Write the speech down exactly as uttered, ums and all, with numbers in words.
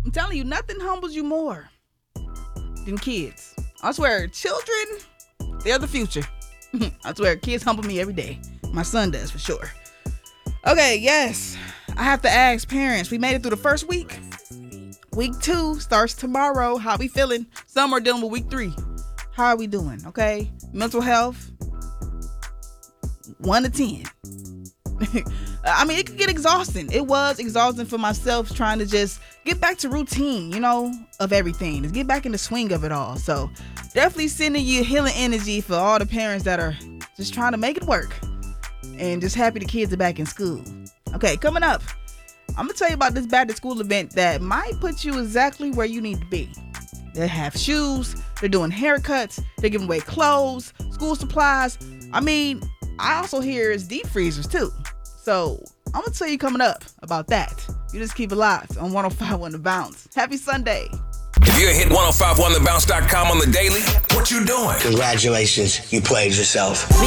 I'm telling you, nothing humbles you more than kids. I swear, children, they're the future. I swear, kids humble me every day. My son does, for sure. Okay, yes. I have to ask parents, we made it through the first week. Week two starts tomorrow. How we feeling? Some are dealing with week three. How are we doing? Okay. Mental health, one to ten. I mean, it could get exhausting. It was exhausting for myself trying to just get back to routine, you know, of everything. Just get back in the swing of it all. So definitely sending you healing energy for all the parents that are just trying to make it work. And just happy the kids are back in school. Okay, coming up, I'm going to tell you about this back to school event that might put you exactly where you need to be. They have shoes, they're doing haircuts, they're giving away clothes, school supplies. I mean, I also hear it's deep freezers too. So I'm going to tell you coming up about that. You just keep it locked on one oh five point one The Bounce. Happy Sunday. If you hit ten fifty-one the bounce dot com on the daily, what you doing? Congratulations, you played yourself.